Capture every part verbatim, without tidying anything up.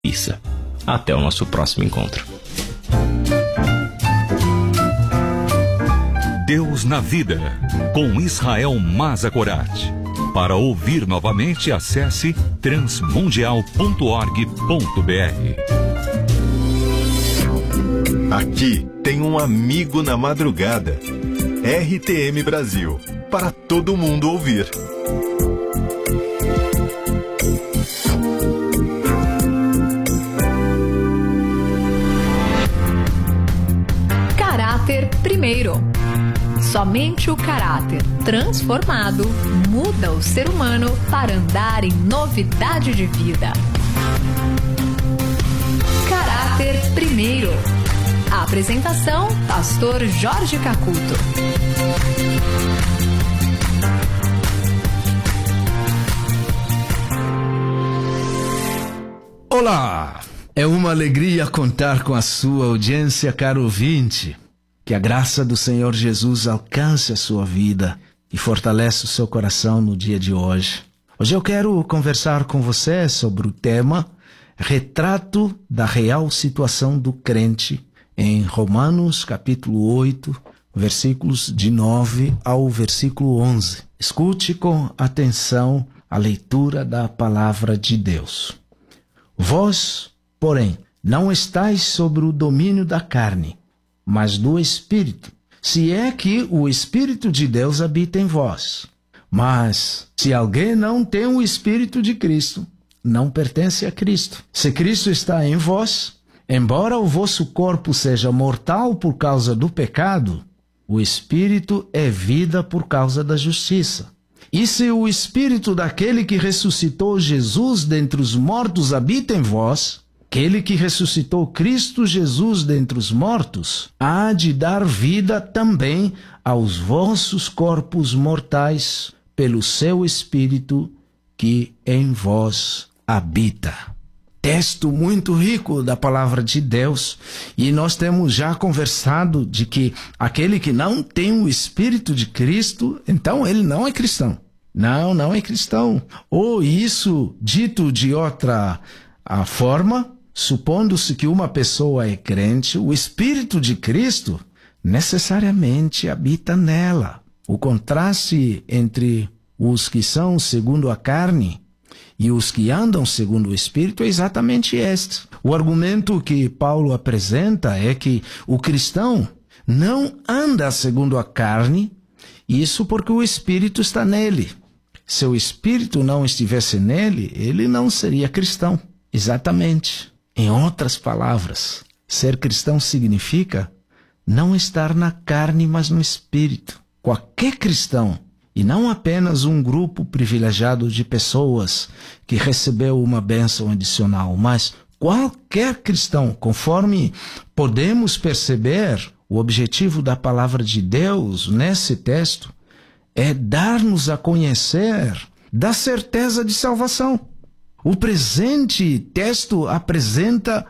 Até o nosso próximo encontro. Deus na Vida, com Israel Mazakorati. Para ouvir novamente, acesse transmundial ponto org ponto br. Aqui tem um amigo na madrugada. R T M Brasil, para todo mundo ouvir. Caráter primeiro. Somente o caráter transformado muda o ser humano para andar em novidade de vida. Caráter primeiro. A apresentação, pastor Jorge Cacuto. Olá! É uma alegria contar com a sua audiência, caro ouvinte. Que a graça do Senhor Jesus alcance a sua vida e fortaleça o seu coração no dia de hoje. Hoje eu quero conversar com você sobre o tema Retrato da Real Situação do Crente, em Romanos capítulo oito, versículos de nove ao versículo onze. Escute com atenção a leitura da palavra de Deus. Vós, porém, não estáis sobre o domínio da carne, mas do Espírito, se é que o Espírito de Deus habita em vós. Mas, se alguém não tem o Espírito de Cristo, não pertence a Cristo. Se Cristo está em vós, embora o vosso corpo seja mortal por causa do pecado, o Espírito é vida por causa da justiça. E se o Espírito daquele que ressuscitou Jesus dentre os mortos habita em vós, aquele que ressuscitou Cristo Jesus dentre os mortos, há de dar vida também aos vossos corpos mortais, pelo seu Espírito que em vós habita. Texto muito rico da palavra de Deus, e nós temos já conversado de que aquele que não tem o Espírito de Cristo, então ele não é cristão. Não, não é cristão. Ou isso, dito de outra a forma, supondo-se que uma pessoa é crente, o Espírito de Cristo necessariamente habita nela. O contraste entre os que são segundo a carne e os que andam segundo o Espírito é exatamente este. O argumento que Paulo apresenta é que o cristão não anda segundo a carne, isso porque o Espírito está nele. Se o Espírito não estivesse nele, ele não seria cristão. Exatamente. Em outras palavras, ser cristão significa não estar na carne, mas no Espírito. Qualquer cristão, e não apenas um grupo privilegiado de pessoas que recebeu uma bênção adicional, mas qualquer cristão, conforme podemos perceber, o objetivo da palavra de Deus nesse texto é dar-nos a conhecer da certeza de salvação. O presente texto apresenta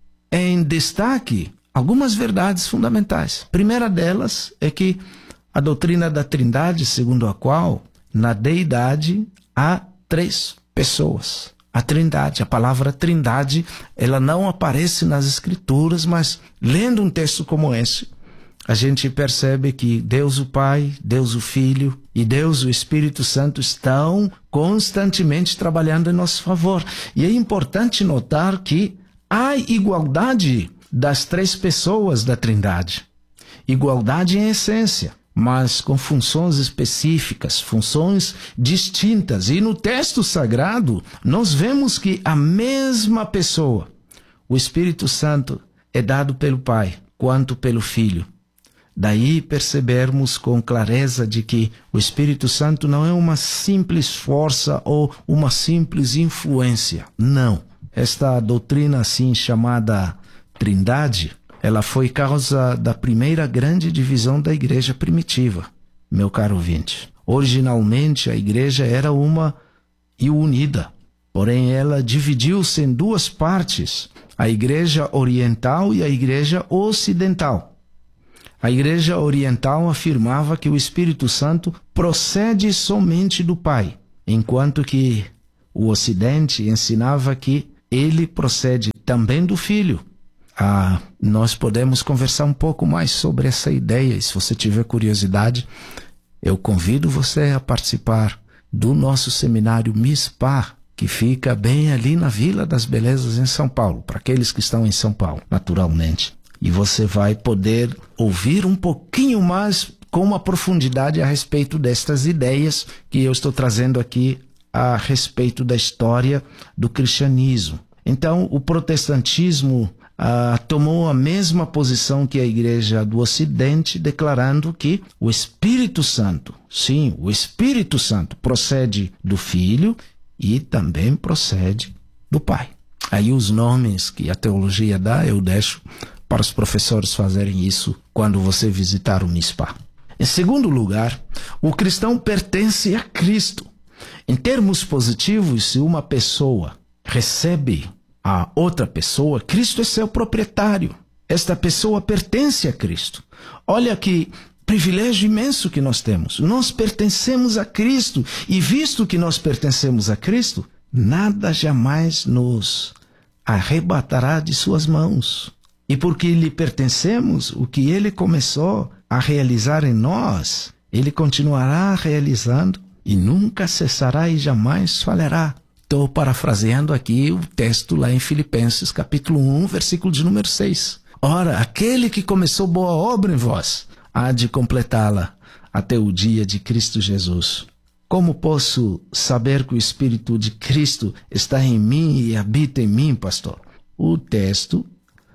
em destaque algumas verdades fundamentais. A primeira delas é que a doutrina da Trindade, segundo a qual na deidade há três pessoas. A Trindade, a palavra Trindade, ela não aparece nas Escrituras, mas lendo um texto como esse, a gente percebe que Deus o Pai, Deus o Filho e Deus o Espírito Santo estão constantemente trabalhando em nosso favor. E é importante notar que há igualdade das três pessoas da Trindade. Igualdade em essência, mas com funções específicas, funções distintas. E no texto sagrado, nós vemos que a mesma pessoa, o Espírito Santo, é dado pelo Pai quanto pelo Filho. Daí percebermos com clareza de que o Espírito Santo não é uma simples força ou uma simples influência. Não. Esta doutrina assim chamada Trindade, ela foi causa da primeira grande divisão da igreja primitiva, meu caro ouvinte. Originalmente a igreja era uma e unida, porém ela dividiu-se em duas partes, a igreja oriental e a igreja ocidental. A igreja oriental afirmava que o Espírito Santo procede somente do Pai, enquanto que o Ocidente ensinava que ele procede também do Filho. Ah, nós podemos conversar um pouco mais sobre essa ideia, e se você tiver curiosidade, eu convido você a participar do nosso seminário MISPAR, que fica bem ali na Vila das Belezas, em São Paulo, para aqueles que estão em São Paulo, naturalmente. E você vai poder ouvir um pouquinho mais, com uma profundidade, a respeito destas ideias que eu estou trazendo aqui a respeito da história do cristianismo. Então, o protestantismo ah, tomou a mesma posição que a Igreja do Ocidente, declarando que o Espírito Santo, sim, o Espírito Santo procede do Filho e também procede do Pai. Aí os nomes que a teologia dá, eu deixo para os professores fazerem isso quando você visitar o MISPAR. Em segundo lugar, o cristão pertence a Cristo. Em termos positivos, se uma pessoa recebe a outra pessoa, Cristo é seu proprietário. Esta pessoa pertence a Cristo. Olha que privilégio imenso que nós temos. Nós pertencemos a Cristo, e visto que nós pertencemos a Cristo, nada jamais nos arrebatará de suas mãos. E porque lhe pertencemos, o que ele começou a realizar em nós, ele continuará realizando e nunca cessará e jamais falhará. Estou parafraseando aqui o texto lá em Filipenses, capítulo um, versículo de número seis. Ora, aquele que começou boa obra em vós, há de completá-la até o dia de Cristo Jesus. Como posso saber que o Espírito de Cristo está em mim e habita em mim, pastor? O texto,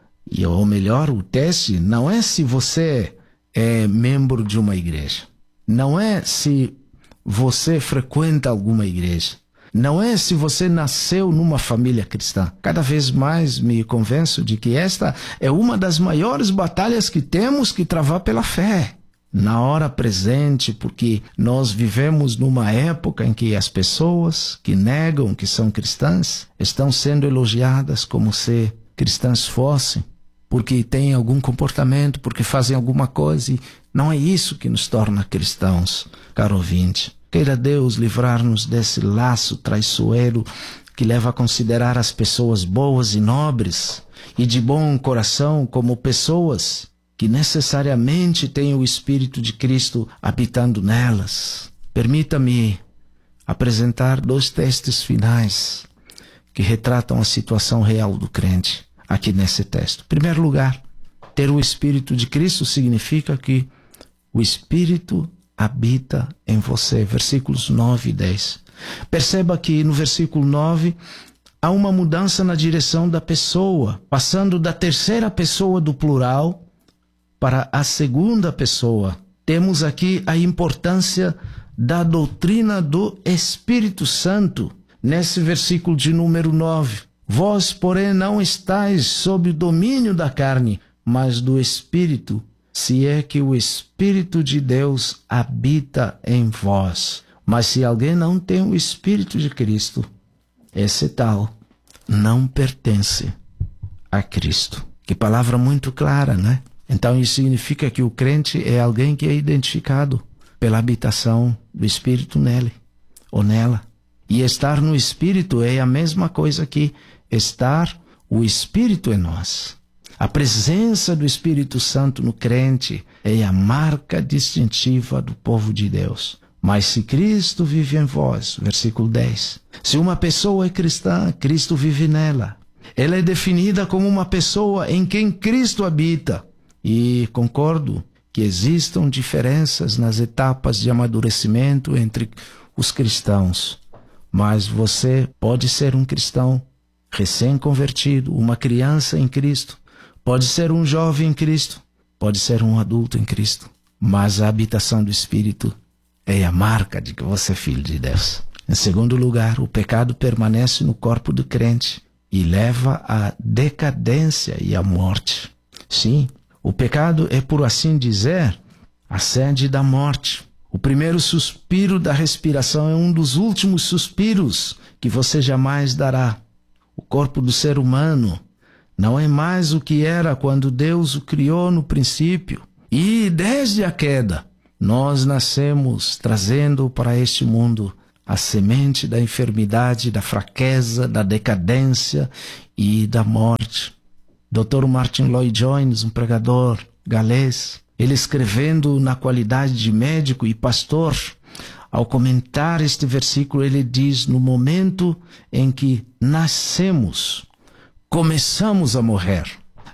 ou melhor, o teste, não é se você é membro de uma igreja. Não é se você frequenta alguma igreja. Não é se você nasceu numa família cristã. Cada vez mais me convenço de que esta é uma das maiores batalhas que temos que travar pela fé. Na hora presente, porque nós vivemos numa época em que as pessoas que negam que são cristãs estão sendo elogiadas como se cristãs fossem, porque têm algum comportamento, porque fazem alguma coisa, e não é isso que nos torna cristãos, caro ouvinte. Queira Deus livrar-nos desse laço traiçoeiro que leva a considerar as pessoas boas e nobres e de bom coração como pessoas que necessariamente têm o Espírito de Cristo habitando nelas. Permita-me apresentar dois textos finais que retratam a situação real do crente aqui nesse texto. Em primeiro lugar, ter o Espírito de Cristo significa que o Espírito habita em você. Versículos nove e dez. Perceba que no versículo nove há uma mudança na direção da pessoa, passando da terceira pessoa do plural para a segunda pessoa. Temos aqui a importância da doutrina do Espírito Santo, nesse versículo de número nove. Vós, porém, não estáis sob o domínio da carne, mas do Espírito, se é que o Espírito de Deus habita em vós. Mas se alguém não tem o Espírito de Cristo, esse tal não pertence a Cristo. Que palavra muito clara, né? Então isso significa que o crente é alguém que é identificado pela habitação do Espírito nele ou nela. E estar no Espírito é a mesma coisa que estar o Espírito em nós. A presença do Espírito Santo no crente é a marca distintiva do povo de Deus. Mas se Cristo vive em vós, versículo dez, se uma pessoa é cristã, Cristo vive nela. Ela é definida como uma pessoa em quem Cristo habita. E concordo que existam diferenças nas etapas de amadurecimento entre os cristãos. Mas você pode ser um cristão recém-convertido, uma criança em Cristo. Pode ser um jovem em Cristo, pode ser um adulto em Cristo, mas a habitação do Espírito é a marca de que você é filho de Deus. Em segundo lugar, o pecado permanece no corpo do crente e leva à decadência e à morte. Sim, o pecado é, por assim dizer, a sede da morte. O primeiro suspiro da respiração é um dos últimos suspiros que você jamais dará. O corpo do ser humano não é mais o que era quando Deus o criou no princípio. E desde a queda, nós nascemos trazendo para este mundo a semente da enfermidade, da fraqueza, da decadência e da morte. doutor Martin Lloyd-Jones, um pregador galês, ele escrevendo na qualidade de médico e pastor, ao comentar este versículo, ele diz: no momento em que nascemos, começamos a morrer.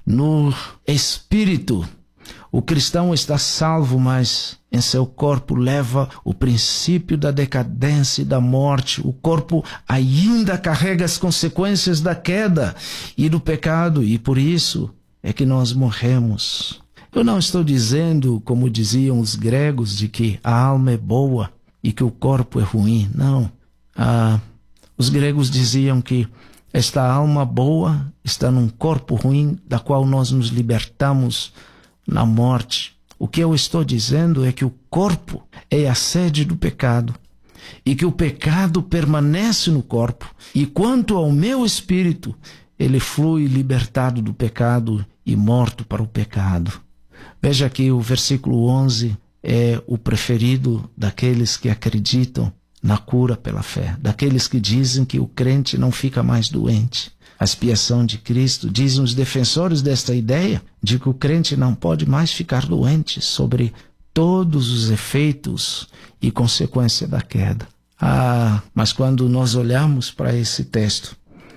No espírito, o cristão está salvo, mas em seu corpo leva o princípio da decadência e da morte. O corpo ainda carrega as consequências da queda e do pecado, e por isso é que nós morremos. Eu não estou dizendo, como diziam os gregos, de que a alma é boa e que o corpo é ruim. Não. Ah, os gregos diziam que esta alma boa está num corpo ruim, da qual nós nos libertamos na morte. O que eu estou dizendo é que o corpo é a sede do pecado e que o pecado permanece no corpo, e quanto ao meu espírito, ele flui libertado do pecado e morto para o pecado. Veja que o versículo onze é o preferido daqueles que acreditam na cura pela fé, daqueles que dizem que o crente não fica mais doente. A expiação de Cristo, dizem os defensores desta ideia, de que o crente não pode mais ficar doente sobre todos os efeitos e consequência da queda. Ah, mas quando nós olhamos para esse texto,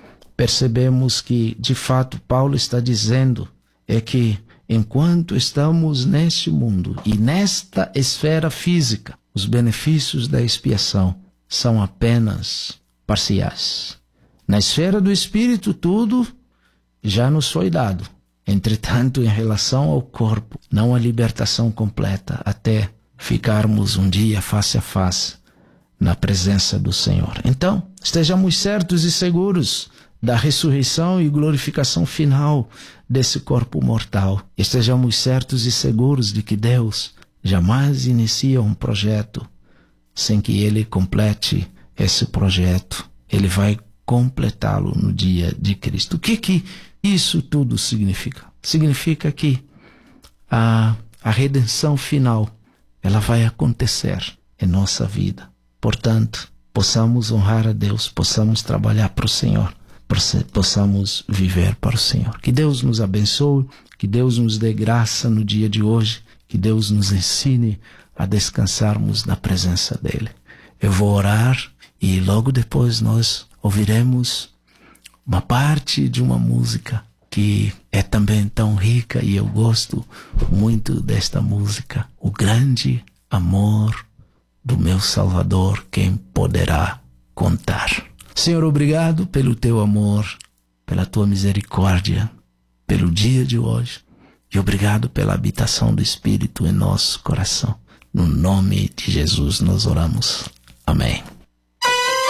percebemos que, de fato, Paulo está dizendo é que, enquanto estamos neste mundo e nesta esfera física, os benefícios da expiação são apenas parciais. Na esfera do Espírito, tudo já nos foi dado. Entretanto, em relação ao corpo, não a libertação completa, até ficarmos um dia face a face na presença do Senhor. Então, estejamos certos e seguros da ressurreição e glorificação final desse corpo mortal. Estejamos certos e seguros de que Deus jamais inicia um projeto sem que Ele complete esse projeto. Ele vai completá-lo no dia de Cristo. O que que isso tudo significa? Significa que a, a redenção final, ela vai acontecer em nossa vida. Portanto, possamos honrar a Deus, possamos trabalhar para o Senhor, possamos viver para o Senhor. Que Deus nos abençoe, que Deus nos dê graça no dia de hoje, que Deus nos ensine a descansarmos na presença dEle. Eu vou orar e logo depois nós ouviremos uma parte de uma música que é também tão rica, e eu gosto muito desta música. O grande amor do meu Salvador, quem poderá contar? Senhor, obrigado pelo teu amor, pela tua misericórdia, pelo dia de hoje, e obrigado pela habitação do Espírito em nosso coração. No nome de Jesus nós oramos. Amém.